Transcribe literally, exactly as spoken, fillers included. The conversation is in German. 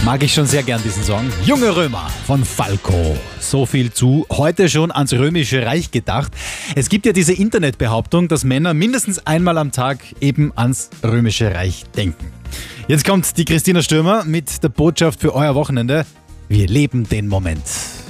Mag ich schon sehr gern diesen Song. Junge Römer von Falco. So viel zu heute schon ans Römische Reich gedacht. Es gibt ja diese Internetbehauptung, dass Männer mindestens einmal am Tag eben ans Römische Reich denken. Jetzt kommt die Christina Stürmer mit der Botschaft für euer Wochenende. Wir leben den Moment.